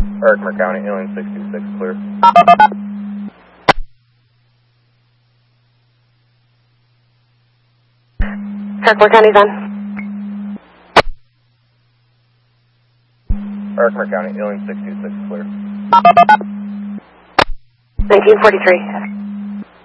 Herkimer County, Alien 626, clear. Herkimer County's on. Herkimer County, Alien 626, clear. 1943.